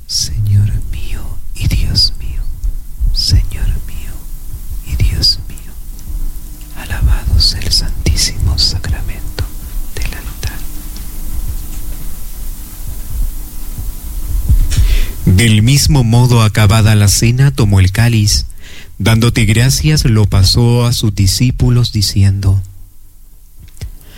Señor mío y Dios mío, Señor mío y Dios mío, alabado sea el santísimo sacramento del altar. Del mismo modo, acabada la cena, tomó el cáliz, dándote gracias, lo pasó a sus discípulos, diciendo: